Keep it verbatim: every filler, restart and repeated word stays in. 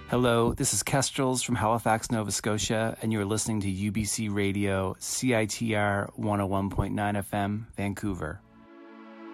Hello, this is Kestrels from Halifax, Nova Scotia, and you're listening to U B C Radio, C I T R one oh one point nine F M, Vancouver.